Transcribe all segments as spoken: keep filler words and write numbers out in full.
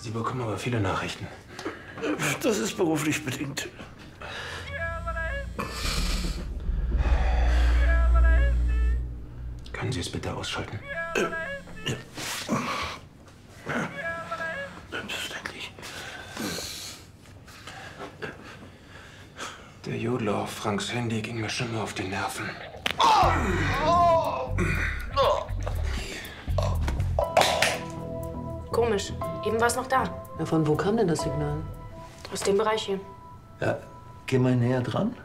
Sie bekommen aber viele Nachrichten. Das ist beruflich bedingt. Können Sie es bitte ausschalten? Äh, ja. Selbstverständlich. Der Jodler auf Franks Handy ging mir schon mal auf die Nerven. Komisch. Eben war es noch da. Ja, von wo kam denn das Signal? Aus dem Bereich hier. Ja, geh mal näher dran.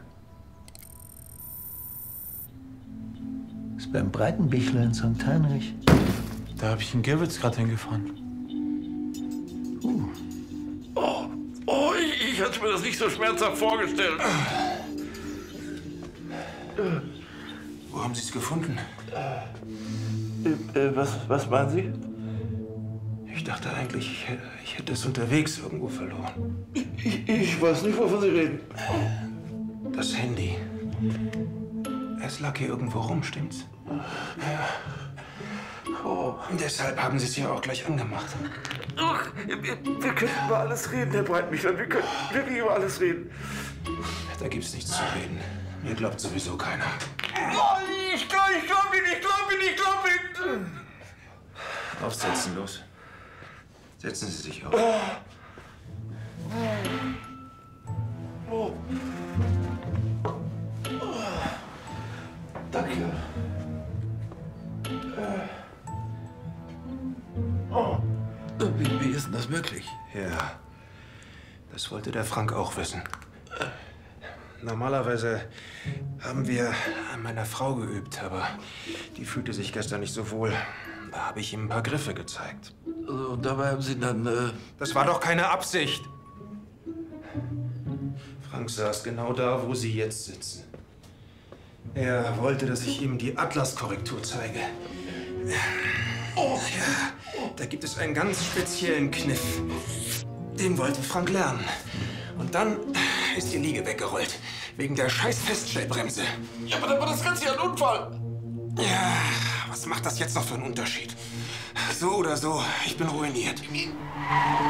Ist beim Breitenbichler in Sankt Heinrich. Da habe ich einen Gewitz gerade hingefahren. Uh. Oh, oh ich, ich hatte mir das nicht so schmerzhaft vorgestellt. Wo haben Sie es gefunden? Äh, äh, was, was meinen Sie? Ich dachte eigentlich, ich, ich hätte es unterwegs irgendwo verloren. Ich, ich weiß nicht, wovon Sie reden. Das Handy. Es lag hier irgendwo rum, stimmt's? Ja. Oh. Deshalb haben Sie es ja auch gleich angemacht. Ach, wir, wir können über alles reden, Herr Breitenbichler. Wir können wirklich über alles reden. Da gibt's nichts zu reden. Mir glaubt sowieso keiner. Oh, ich glaube ich glaub Ihnen, ich glaube Ihnen, ich glaube Ihnen. Aufsetzen, los. Setzen Sie sich auf. Oh. Danke. Oh. Wie, wie ist denn das möglich? Ja, das wollte der Frank auch wissen. Normalerweise haben wir an meiner Frau geübt, aber die fühlte sich gestern nicht so wohl. Da habe ich ihm ein paar Griffe gezeigt. Also, und dabei haben Sie dann... Äh Das war doch keine Absicht. Frank saß genau da, wo Sie jetzt sitzen. Er wollte, dass ich ihm die Atlaskorrektur zeige. Oh. Ja, da gibt es einen ganz speziellen Kniff. Den wollte Frank lernen. Und dann ist die Liege weggerollt. Wegen der scheiß Feststellbremse. Ja, aber dann war das Ganze ja ein Unfall. Ja, was macht das jetzt noch für einen Unterschied? So oder so, ich bin ruiniert.